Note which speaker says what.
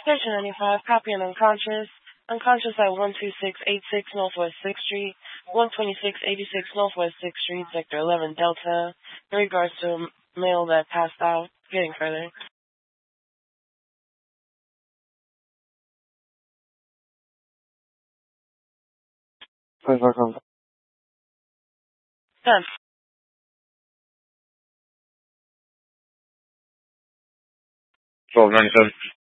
Speaker 1: Patient 95, copy and unconscious. Unconscious at 12686 Northwest 6th Street, 12686 Northwest 6th Street, Sector 11 Delta, in regards to a male that passed out. Getting further.
Speaker 2: Please welcome.
Speaker 1: Done.
Speaker 2: 1297.